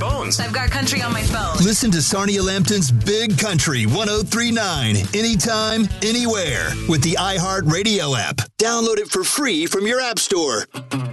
phones. I've got country on my phone. Listen to Sarnia Lambton's Big Country 103.9 anytime, anywhere with the iHeartRadio app. Download it for free from your app store.